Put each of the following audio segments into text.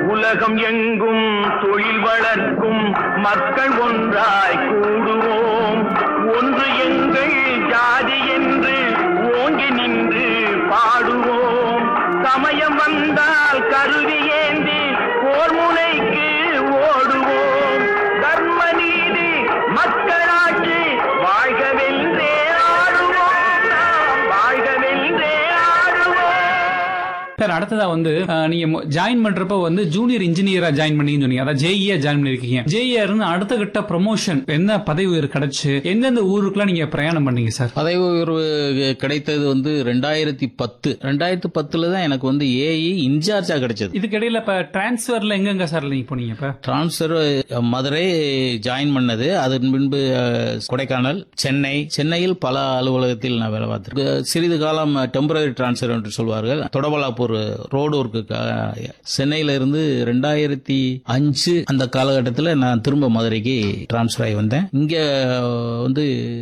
உலகம் எங்கும் தொழில் வளர்க்கும் மக்கள் ஒன்றாய் கூடுவோம். ஒன்று எங்கள் ஜாதி என்று ஓங்கி நின்று பாடுவோம். சமயம் வந்தால் கருவி ஏந்தி போர் முனைக்கு ஓடுவோம். தர்ம நீதி மக்களாட்சி வாழ்கவென்றே ஆடுவோம். நாம் வாழ்கவென்றே ஆடுவோம். சார், அடுத்ததா வந்து நீங்க ஜாயின் பண்றப்ப வந்து ஜூனியர் இன்ஜினியரா ஜாயின் பண்ணீங்கன்னு சொன்னீங்க. அதாவது ஜேஇயா ஜாயின் பண்ணிருக்கீங்க. ஜேஇஆர் அடுத்த கட்ட ப்ரமோஷன் என்ன பதவி உயர்வு கிடைச்சு எந்தெந்த ஊருக்குலாம் நீங்க பிரயாணம் பண்ணீங்க சார்? பதவி உயர்வு கிடைத்தது வந்து 2010 தான் எனக்கு வந்து ஏஇ இன்சார்ஜா கிடைச்சது. இதுக்கு இடையில இப்ப டிரான்ஸ்பர்ல எங்கெங்க சார் நீங்க போனீங்க? இப்ப டிரான்ஸ்பர் மதுரை ஜாயின் பண்ணது. அதன் பின்பு கொடைக்கானல், சென்னையில் பல அலுவலகத்தில் நான் வேலை பார்த்திருக்கேன். சிறிது காலம் டெம்பரரி டிரான்ஸ்பர் என்று சொல்வார்கள். தொடபலாப்பூர் ரோடு ஒர்க்கு சென்னையில இருந்து 2005 அந்த காலகட்டத்தில் நான் திரும்ப மதுரைக்கு டிரான்ஸ்பர் ஆகி வந்தேன். இங்க வந்து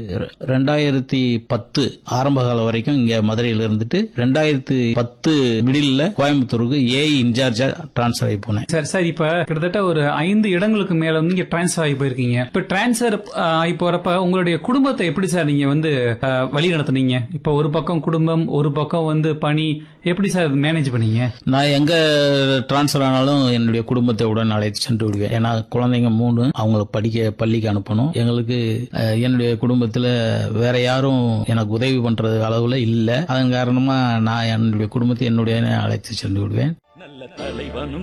2010 ஆரம்ப காலம் வரைக்கும் இங்க மதுரையில் இருந்துட்டு 2010 மிடில் கோயம்புத்தூருக்கு ஏஇ இன்சார்ஜா டிரான்ஸ்பர் ஆகி போனேன். சார் சார் இப்ப கிட்டத்தட்ட ஒரு 5 இடங்களுக்கு மேல வந்து நீங்க டிரான்ஸ்பர் ஆகி போயிருக்கீங்க. இப்ப டிரான்ஸ்பர் ஆகி போறப்ப உங்களுடைய குடும்பத்தை எப்படி சார் நீங்க வந்து வழி நடத்துனீங்க? இப்ப ஒரு பக்கம் குடும்பம், ஒரு பக்கம் வந்து பணி, எப்படி சார் மேனேஜ் பண்ணீங்க? நான் எங்க டிரான்ஸ்பர் ஆனாலும் என்னுடைய குடும்பத்தை உடன் அழைத்து சென்று விடுவேன். ஏன்னா குழந்தைங்க 3, அவங்களை பள்ளிக்கு அனுப்பணும். எங்களுக்கு என்னுடைய குடும்பத்துல வேற யாரும் எனக்கு உதவி பண்றது அளவுல இல்ல. அதன் காரணமா நான் என்னுடைய குடும்பத்தை என்னுடைய அழைத்து சென்று விடுவேன். நல்ல தலைவனும்